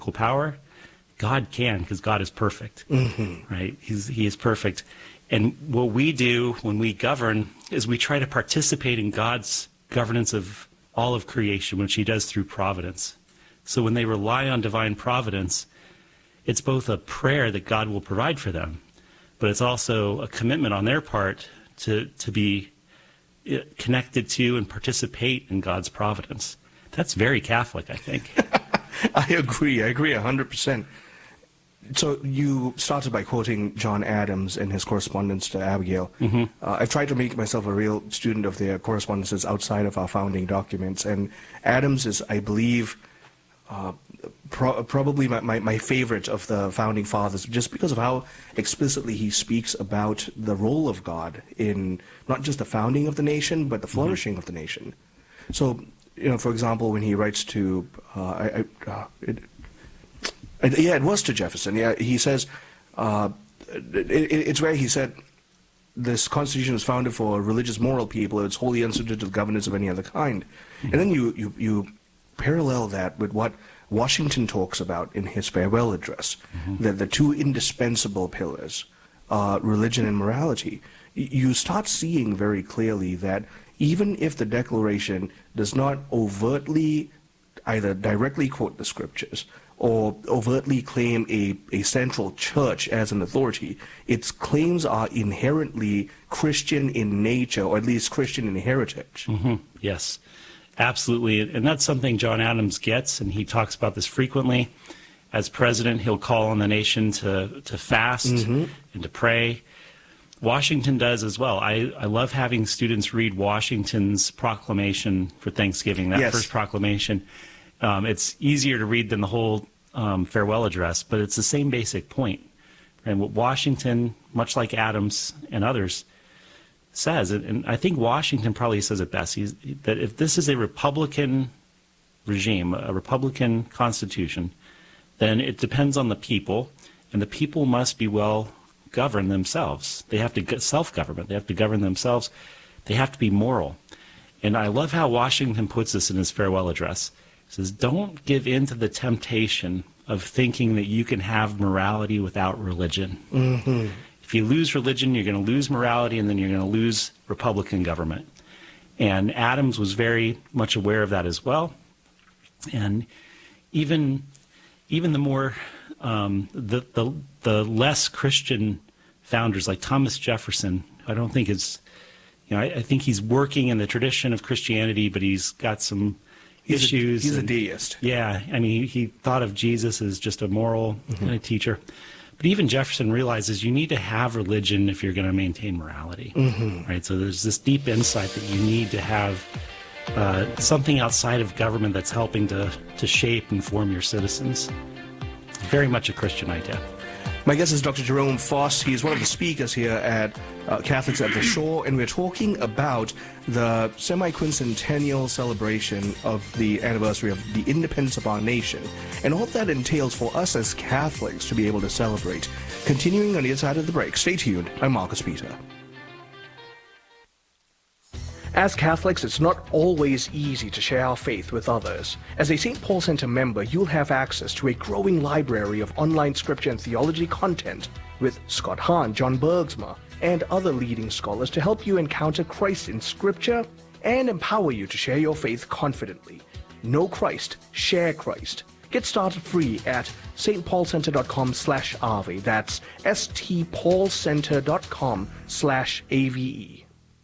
power, God can, because God is perfect, right? He is perfect. And what we do when we govern is we try to participate in God's governance of all of creation, which he does through providence. So when they rely on divine providence, it's both a prayer that God will provide for them, but it's also a commitment on their part to be connected to and participate in God's providence. That's very Catholic, I think. I agree 100%. So you started by quoting John Adams in his correspondence to Abigail. I've tried to make myself a real student of their correspondences outside of our founding documents, and Adams is, I believe, probably my favorite of the founding fathers, just because of how explicitly he speaks about the role of God in not just the founding of the nation, but the flourishing of the nation. So, for example, when he writes to, it was to Jefferson. Yeah, he says, it's where he said, this Constitution was founded for a religious, moral people. It's wholly unsuited to the governance of any other kind. And then you parallel that with what Washington talks about in his farewell address, that the two indispensable pillars, religion and morality. You start seeing very clearly that even if the Declaration does not overtly either directly quote the scriptures or overtly claim a central church as an authority, its claims are inherently Christian in nature, or at least Christian in heritage. Yes, absolutely. And that's something John Adams gets, and he talks about this frequently. As president, he'll call on the nation to fast and to pray. Washington does as well. I love having students read Washington's proclamation for Thanksgiving, that first proclamation. It's easier to read than the whole farewell address, but it's the same basic point. And what Washington, much like Adams and others, says, and I think Washington probably says it best, that if this is a Republican regime, a Republican constitution, then it depends on the people, and the people must be well governed themselves. They have to get self-government. They have to govern themselves. They have to be moral. And I love how Washington puts this in his farewell address. He says, don't give in to the temptation of thinking that you can have morality without religion. If you lose religion, you're going to lose morality, and then you're going to lose Republican government. And Adams was very much aware of that as well. And even the more the less Christian founders like Thomas Jefferson, I don't think is, I think he's working in the tradition of Christianity, but he's got some issues. He's a deist. Yeah, I mean, he thought of Jesus as just a moral teacher. But even Jefferson realizes you need to have religion if you're going to maintain morality, right? So there's this deep insight that you need to have something outside of government that's helping to shape and form your citizens. Very much a Christian idea. My guest is Dr. Jerome Foss. He's one of the speakers here at Catholics at the Shore, and we're talking about the semi-quincentennial celebration of the anniversary of the independence of our nation, and all that entails for us as Catholics to be able to celebrate. Continuing on the other side of the break. Stay tuned. I'm Marcus Peter. As Catholics, it's not always easy to share our faith with others. As a St. Paul Center member, you'll have access to a growing library of online scripture and theology content with Scott Hahn, John Bergsma, and other leading scholars to help you encounter Christ in Scripture and empower you to share your faith confidently. Know Christ, share Christ. Get started free at stpaulcenter.com/ave. That's stpaulcenter.com/ave.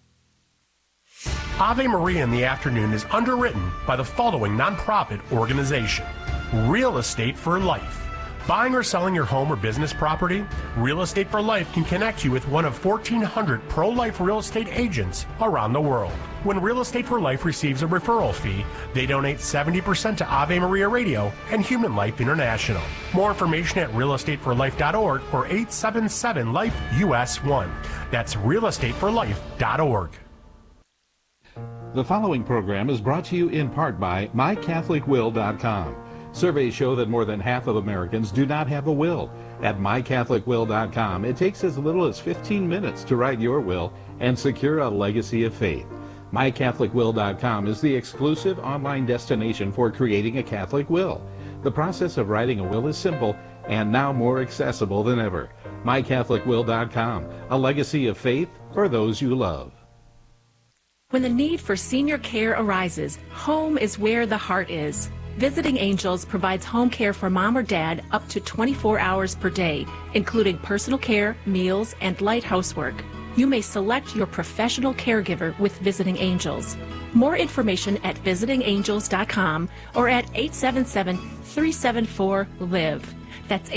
Ave Maria in the Afternoon is underwritten by the following nonprofit organization: Real Estate for Life. Buying or selling your home or business property? Real Estate for Life can connect you with one of 1,400 pro-life real estate agents around the world. When Real Estate for Life receives a referral fee, they donate 70% to Ave Maria Radio and Human Life International. More information at realestateforlife.org or 877-LIFE-US1. That's realestateforlife.org. The following program is brought to you in part by MyCatholicWill.com. Surveys show that more than half of Americans do not have a will. At MyCatholicWill.com, it takes as little as 15 minutes to write your will and secure a legacy of faith. MyCatholicWill.com is the exclusive online destination for creating a Catholic will. The process of writing a will is simple and now more accessible than ever. MyCatholicWill.com, a legacy of faith for those you love. When the need for senior care arises, home is where the heart is. Visiting Angels provides home care for mom or dad up to 24 hours per day, including personal care, meals, and light housework. You may select your professional caregiver with Visiting Angels. More information at visitingangels.com or at 877-374-LIVE. That's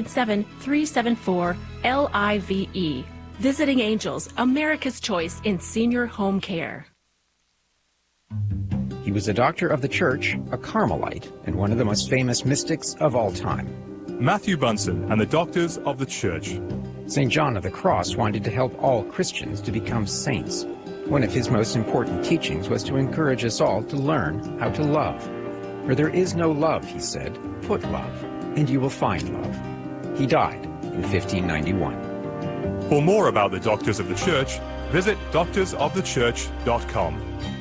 877-374-LIVE. Visiting Angels, America's choice in senior home care. He was a doctor of the church, a Carmelite, and one of the most famous mystics of all time. Matthew Bunson and the Doctors of the Church. St. John of the Cross wanted to help all Christians to become saints. One of his most important teachings was to encourage us all to learn how to love. "For there is no love," he said, "put love, and you will find love." He died in 1591. For more about the Doctors of the Church, visit doctorsofthechurch.com.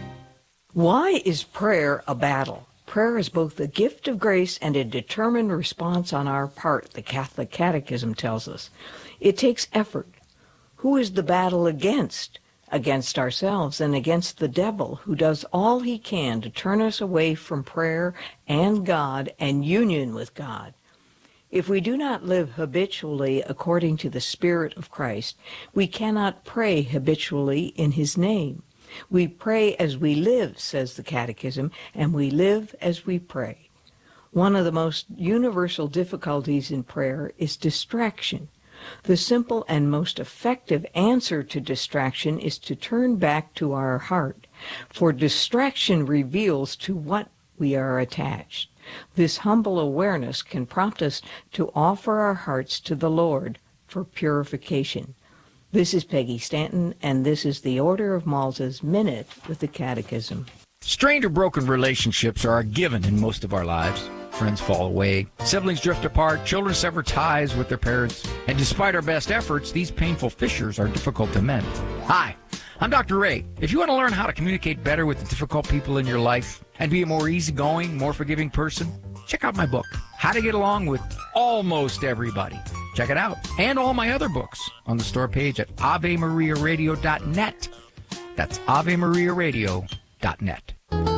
Why is prayer a battle? Prayer is both a gift of grace and a determined response on our part, the Catholic Catechism tells us. It takes effort. Who is the battle against? Against ourselves and against the devil, who does all he can to turn us away from prayer and God and union with God. If we do not live habitually according to the Spirit of Christ, we cannot pray habitually in his name. We pray as we live, says the Catechism, and we live as we pray. One of the most universal difficulties in prayer is distraction. The simple and most effective answer to distraction is to turn back to our heart, for distraction reveals to what we are attached. This humble awareness can prompt us to offer our hearts to the Lord for purification. This is Peggy Stanton, and this is the Order of Malta's Minute with the Catechism. Strained or broken relationships are a given in most of our lives. Friends fall away, siblings drift apart, children sever ties with their parents, and despite our best efforts, these painful fissures are difficult to mend. Hi, I'm Dr. Ray. If you want to learn how to communicate better with the difficult people in your life and be a more easygoing, more forgiving person, check out my book, How to Get Along with Almost Everybody. Check it out, and all my other books on the store page at AveMariaRadio.net. That's AveMariaRadio.net.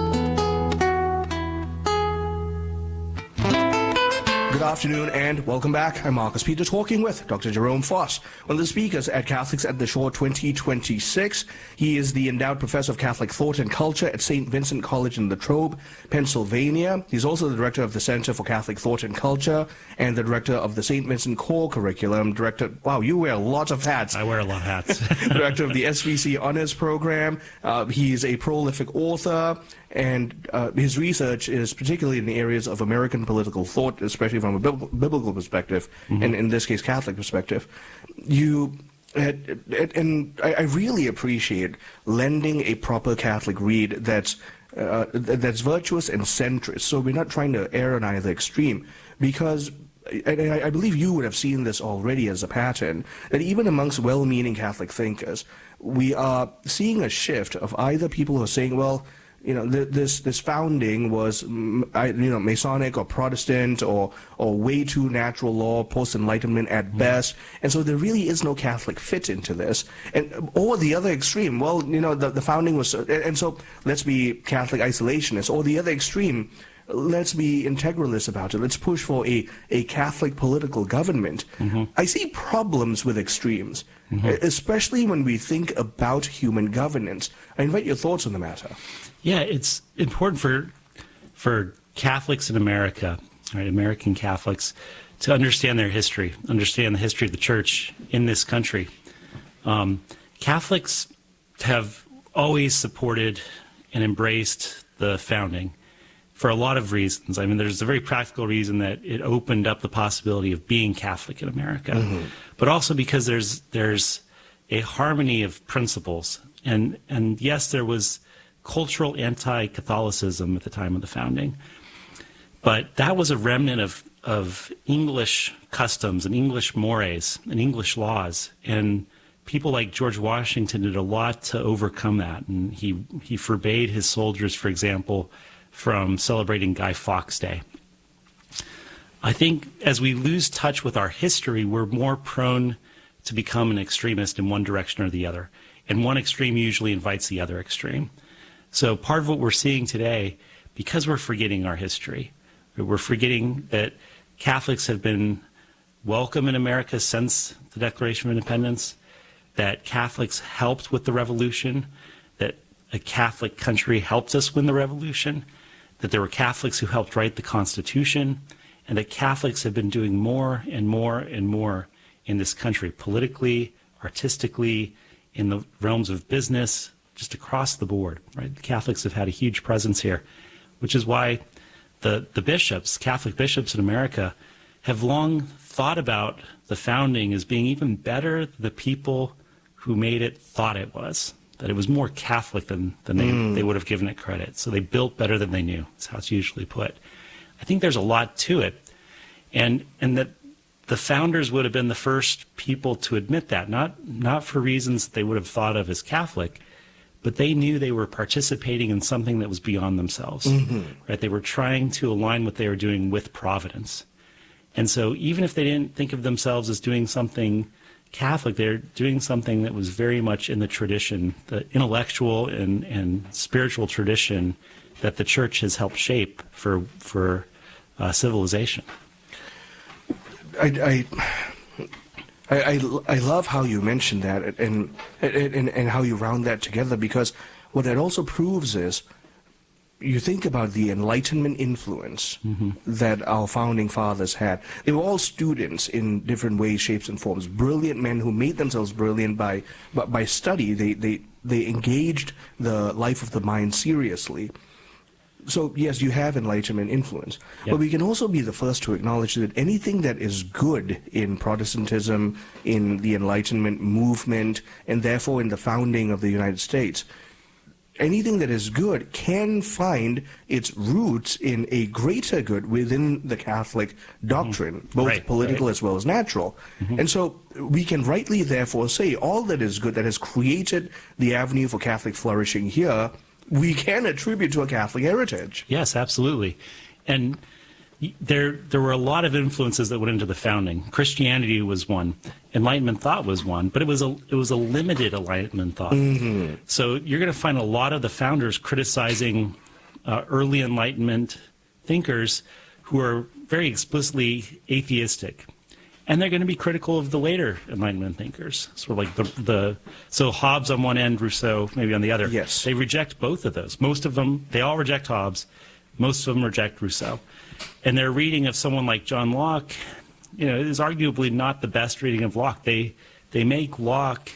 Good afternoon and welcome back. I'm Marcus Peter, talking with Dr. Jerome Foss, one of the speakers at Catholics at the Shore 2026. He is the endowed professor of Catholic thought and culture at St. Vincent College in Latrobe, Pennsylvania. He's also the director of the Center for Catholic Thought and Culture and the director of the St. Vincent Core Curriculum. Wow, you wear a lot of hats. I wear a lot of hats. Director of the SVC Honors Program. He's a prolific author, and his research is particularly in the areas of American political thought, especially from a biblical perspective, and in this case, Catholic perspective. And I really appreciate lending a proper Catholic read that's virtuous and centrist. So we're not trying to err on either extreme, because I believe you would have seen this already as a pattern, that even amongst well-meaning Catholic thinkers, we are seeing a shift of either people who are saying, well, this founding was, Masonic or Protestant or way too natural law, post-Enlightenment at best, and so there really is no Catholic fit into this. Or the other extreme, well, the founding was, and so let's be Catholic isolationists. Or the other extreme, let's be integralists about it. Let's push for a Catholic political government. I see problems with extremes, especially when we think about human governance. I invite your thoughts on the matter. Yeah, it's important for Catholics in America, right, American Catholics, to understand their history, understand the history of the Church in this country. Catholics have always supported and embraced the founding for a lot of reasons. I mean, there's a very practical reason that it opened up the possibility of being Catholic in America, but also because there's a harmony of principles. And yes, there was cultural anti-Catholicism at the time of the founding, but that was a remnant of English customs and English mores and English laws, and people like George Washington did a lot to overcome that. And he forbade his soldiers, for example, from celebrating Guy Fawkes Day. I think as we lose touch with our history, we're more prone to become an extremist in one direction or the other. And one extreme usually invites the other extreme. So part of what we're seeing today, because we're forgetting our history, we're forgetting that Catholics have been welcome in America since the Declaration of Independence, that Catholics helped with the revolution, that a Catholic country helped us win the revolution, that there were Catholics who helped write the Constitution, and that Catholics have been doing more and more and more in this country, politically, artistically, in the realms of business, just across the board, right? The Catholics have had a huge presence here, which is why the bishops, Catholic bishops in America, have long thought about the founding as being even better than the people who made it thought it was, that it was more Catholic than they would have given it credit. So they built better than they knew. That's how it's usually put. I think there's a lot to it, and that the founders would have been the first people to admit that, not for reasons that they would have thought of as Catholic, but they knew they were participating in something that was beyond themselves. Right? They were trying to align what they were doing with Providence. And so even if they didn't think of themselves as doing something Catholic, they're doing something that was very much in the tradition, the intellectual and spiritual tradition that the church has helped shape for civilization. I love how you mentioned that and how you round that together, because what that also proves is, you think about the Enlightenment influence that our founding fathers had. They were all students in different ways, shapes, and forms. Brilliant men who made themselves brilliant by study. They engaged the life of the mind seriously. So, yes, you have Enlightenment influence. Yep. But we can also be the first to acknowledge that anything that is good in Protestantism, in the Enlightenment movement, and therefore in the founding of the United States, anything that is good can find its roots in a greater good within the Catholic doctrine, both political as well as natural. And so we can rightly therefore say all that is good that has created the avenue for Catholic flourishing here, we can attribute to a Catholic heritage. Yes, absolutely. And there were a lot of influences that went into the founding. Christianity was one. Enlightenment thought was one, but it was a limited Enlightenment thought. So you're going to find a lot of the founders criticizing early Enlightenment thinkers who are very explicitly atheistic. And they're going to be critical of the later Enlightenment thinkers. Sort of like so Hobbes on one end, Rousseau maybe on the other. Yes. They reject both of those. Most of them, they all reject Hobbes. Most of them reject Rousseau. And their reading of someone like John Locke, is arguably not the best reading of Locke. They make Locke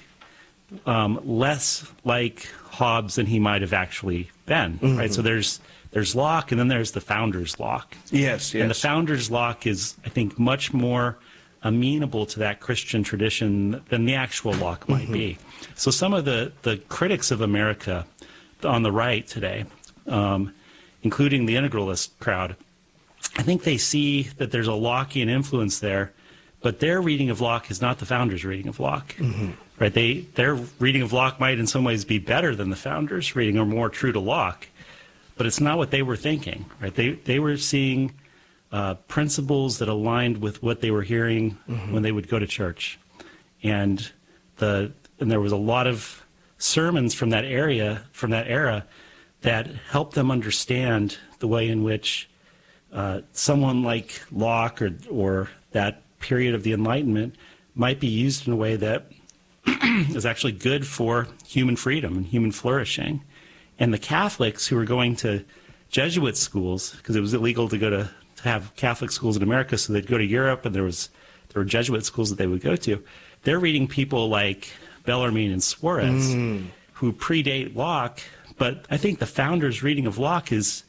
less like Hobbes than he might have actually been. Right? So there's Locke, and then there's the founder's Locke. Yes. And the founder's Locke is, I think, much more amenable to that Christian tradition than the actual Locke might be. So some of the critics of America on the right today, including the integralist crowd, I think they see that there's a Lockean influence there, but their reading of Locke is not the founders' reading of Locke. Right? Their reading of Locke might in some ways be better than the founders' reading, or more true to Locke, but it's not what they were thinking. Right? They were seeing principles that aligned with what they were hearing when they would go to church, and there was a lot of sermons from that era that helped them understand the way in which someone like Locke or that period of the Enlightenment might be used in a way that is actually good for human freedom and human flourishing. And the Catholics who were going to Jesuit schools, because it was illegal to have Catholic schools in America, so they'd go to Europe, and there were Jesuit schools that they would go to. They're reading people like Bellarmine and Suarez, who predate Locke, but I think the founders' reading of Locke is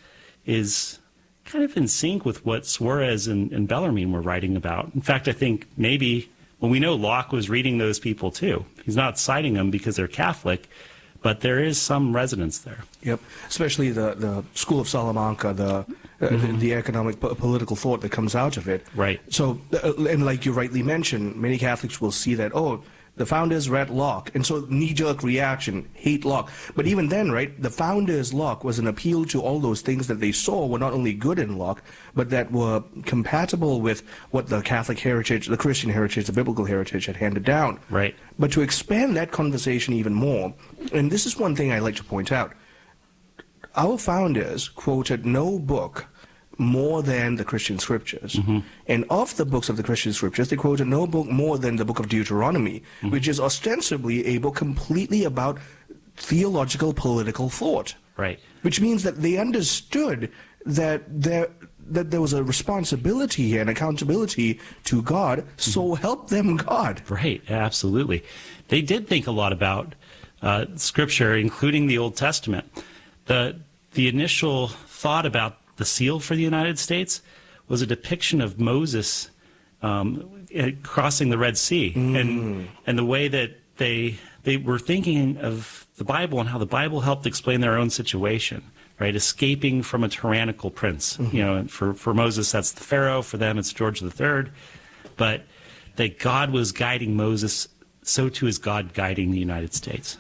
kind of in sync with what Suarez and Bellarmine were writing about. In fact, I think maybe, we know Locke was reading those people too. He's not citing them because they're Catholic, but there is some resonance there. Yep, especially the School of Salamanca, the economic political thought that comes out of it. Right. So, and like you rightly mentioned, many Catholics will see that, The founders read Locke, and so knee-jerk reaction, hate Locke. But even then, right, the founders' Locke was an appeal to all those things that they saw were not only good in Locke, but that were compatible with what the Catholic heritage, the Christian heritage, the biblical heritage had handed down. Right. But to expand that conversation even more, and this is one thing I like to point out, our founders quoted no book more than the Christian scriptures. And of the books of the Christian scriptures, they quoted no book more than the book of Deuteronomy, which is ostensibly a book completely about theological political thought. Right. Which means that they understood that there was a responsibility here and accountability to God, so help them God. Right, absolutely. They did think a lot about Scripture, including the Old Testament. The initial thought about the seal for the United States was a depiction of Moses crossing the Red Sea, and the way that they were thinking of the Bible and how the Bible helped explain their own situation, right? Escaping from a tyrannical prince. You know, for Moses, that's the Pharaoh. For them, it's George III. But that God was guiding Moses, so too is God guiding the United States.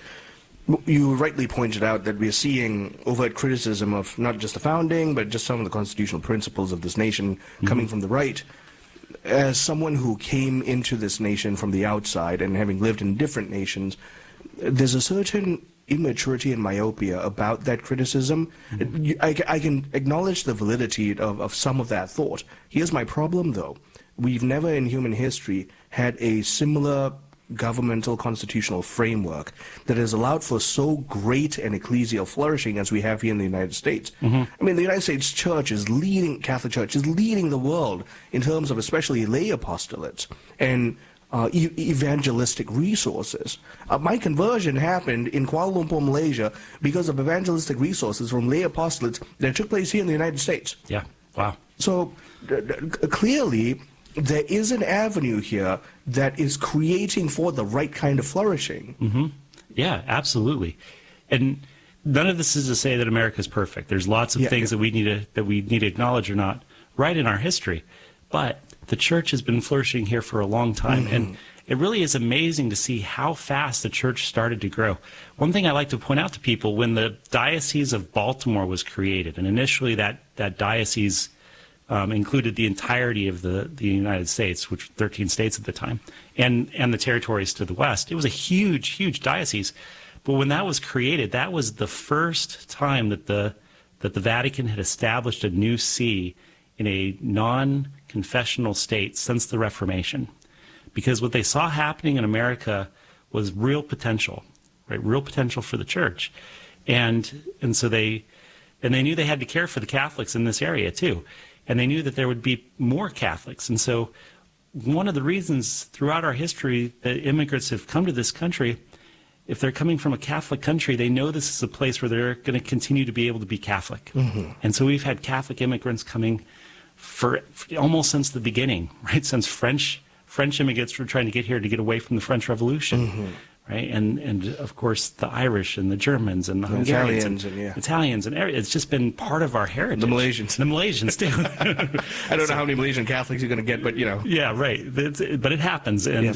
You rightly pointed out that we're seeing overt criticism of not just the founding, but just some of the constitutional principles of this nation coming from the right. As someone who came into this nation from the outside and having lived in different nations, there's a certain immaturity and myopia about that criticism. I can acknowledge the validity of some of that thought. Here's my problem, though. We've never in human history had a similar governmental constitutional framework that has allowed for so great an ecclesial flourishing as we have here in the United States. I mean, the United States Church is leading, Catholic Church is leading the world in terms of especially lay apostolates and evangelistic resources. My conversion happened in Kuala Lumpur, Malaysia, because of evangelistic resources from lay apostolates that took place here in the United States. Yeah, wow. So clearly, there is an avenue here that is creating for the right kind of flourishing. Yeah, absolutely. And none of this is to say that America is perfect. There's lots of things that we need to acknowledge are not right in our history. But the church has been flourishing here for a long time, and it really is amazing to see how fast the church started to grow. One thing I like to point out to people, when the Diocese of Baltimore was created, and initially that diocese included the entirety of the United States, which were 13 states at the time, and the territories to the west. It was a huge, huge diocese. But when that was created, that was the first time that the Vatican had established a new see in a non-confessional state since the Reformation. Because what they saw happening in America was real potential, right? Real potential for the church. And so they knew they had to care for the Catholics in this area too. And they knew that there would be more Catholics. And so one of the reasons throughout our history that immigrants have come to this country, if they're coming from a Catholic country, they know this is a place where they're going to continue to be able to be Catholic. And so we've had Catholic immigrants coming for almost since the beginning, right? Since French immigrants were trying to get here to get away from the French Revolution. Right, and of course the Irish and the Germans and the Hungarians and Italians and it's just been part of our heritage. The Malaysians too. I don't know how many Malaysian Catholics you're going to get, but you know. Yeah, right. But it happens, and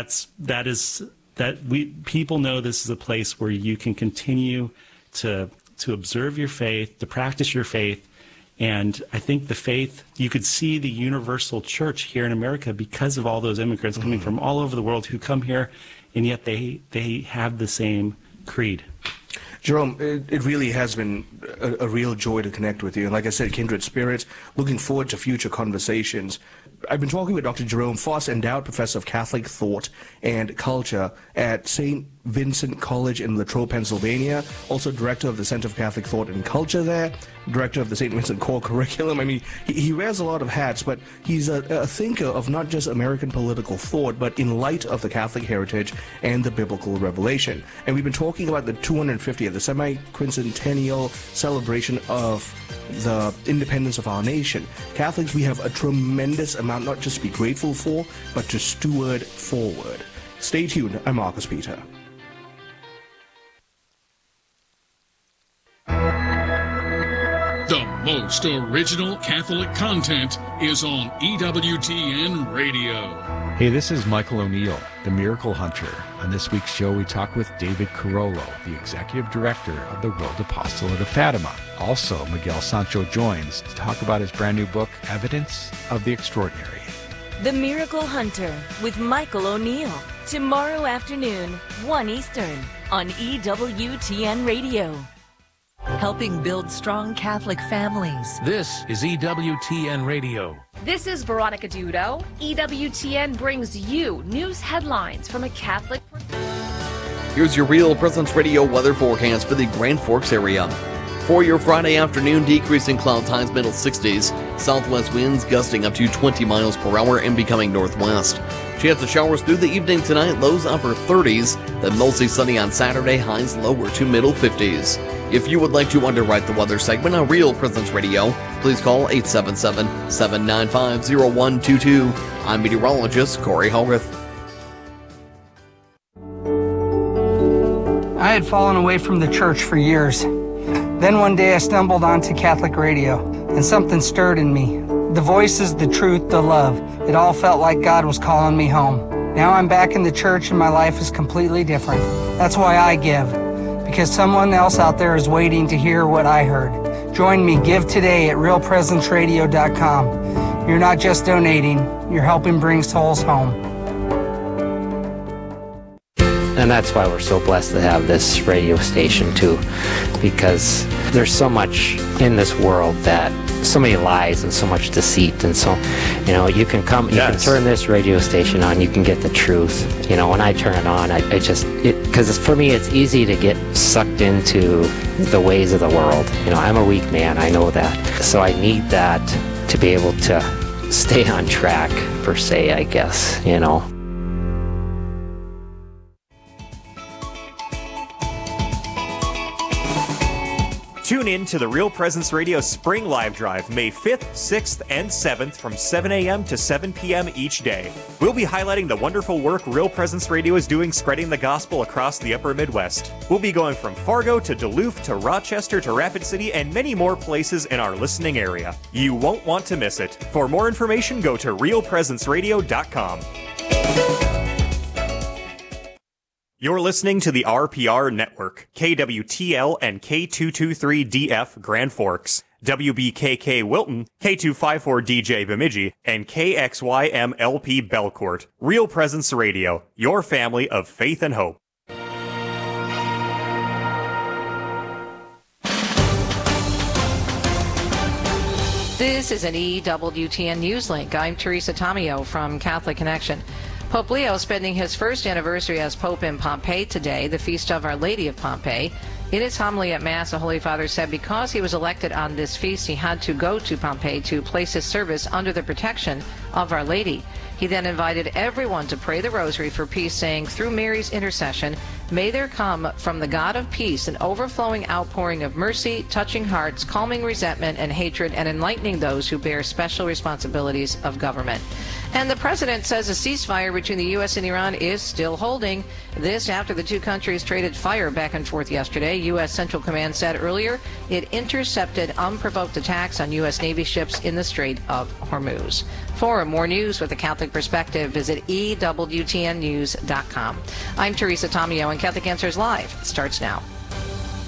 people know this is a place where you can continue to observe your faith, to practice your faith. And I think the faith, you could see the universal church here in America because of all those immigrants coming from all over the world who come here, and yet they have the same creed. Jerome, it really has been a real joy to connect with you. And like I said, kindred spirits, looking forward to future conversations. I've been talking with Dr. Jerome Foss, endowed professor of Catholic thought and culture at St. Vincent College in Latrobe, Pennsylvania, also director of the Center for Catholic Thought and Culture there, director of the St. Vincent Core Curriculum. I mean, he wears a lot of hats, but he's a thinker of not just American political thought, but in light of the Catholic heritage and the biblical revelation. And we've been talking about the 250th, the semi-quincentennial celebration of the independence of our nation. Catholics, we have a tremendous amount not just to be grateful for, but to steward forward. Stay tuned. I'm Marcus Peter. The most original Catholic content is on EWTN Radio. Hey, this is Michael O'Neill, the Miracle Hunter. On this week's show, we talk with David Carollo, the Executive Director of the World Apostolate of Fatima. Also, Miguel Sancho joins to talk about his brand new book, Evidence of the Extraordinary. The Miracle Hunter with Michael O'Neill. Tomorrow afternoon, 1 Eastern, on EWTN Radio. Helping build strong Catholic families. This is EWTN Radio. This is Veronica Dudo. EWTN brings you news headlines from a Catholic. Here's your Real Presence Radio weather forecast for the Grand Forks area. For your Friday afternoon, decreasing cloud highs, middle 60s. Southwest winds gusting up to 20 miles per hour and becoming northwest. Chance of showers through the evening tonight, lows upper 30s. Then mostly sunny on Saturday, highs lower to middle 50s. If you would like to underwrite the weather segment on Real Presence Radio, please call 877-795-0122. I'm meteorologist Corey Hogarth. I had fallen away from the church for years. Then one day I stumbled onto Catholic radio, and something stirred in me. The voices, the truth, the love. It all felt like God was calling me home. Now I'm back in the church and my life is completely different. That's why I give, because someone else out there is waiting to hear what I heard. Join me, give today at realpresenceradio.com. You're not just donating, you're helping bring souls home. And that's why we're so blessed to have this radio station too, because there's so much in this world, that so many lies and so much deceit, and so, you know, you can come, you can turn this radio station on, you can get the truth. You know, when I turn it on, because for me it's easy to get sucked into the ways of the world. You know, I'm a weak man, I know that, so I need that to be able to stay on track, per se, I guess, you know. Tune in to the Real Presence Radio Spring Live Drive, May 5th, 6th, and 7th from 7 a.m. to 7 p.m. each day. We'll be highlighting the wonderful work Real Presence Radio is doing spreading the gospel across the Upper Midwest. We'll be going from Fargo to Duluth to Rochester to Rapid City and many more places in our listening area. You won't want to miss it. For more information, go to realpresenceradio.com. You're listening to the RPR Network, KWTL and K223DF Grand Forks, WBKK Wilton, K254DJ Bemidji, and KXYMLP Belcourt. Real Presence Radio, your family of faith and hope. This is an EWTN News Link. I'm Teresa Tomeo from Catholic Connection. Pope Leo spending his first anniversary as Pope in Pompeii today, the feast of Our Lady of Pompeii. In his homily at Mass, the Holy Father said because he was elected on this feast, he had to go to Pompeii to place his service under the protection of Our Lady. He then invited everyone to pray the rosary for peace, saying, through Mary's intercession, may there come from the God of peace an overflowing outpouring of mercy, touching hearts, calming resentment and hatred, and enlightening those who bear special responsibilities of government. And the president says a ceasefire between the U.S. and Iran is still holding. This after the two countries traded fire back and forth yesterday. U.S. Central Command said earlier it intercepted unprovoked attacks on U.S. Navy ships in the Strait of Hormuz. For more news with a Catholic perspective, visit EWTNnews.com. I'm Teresa Tomeo, and Catholic Answers Live starts now.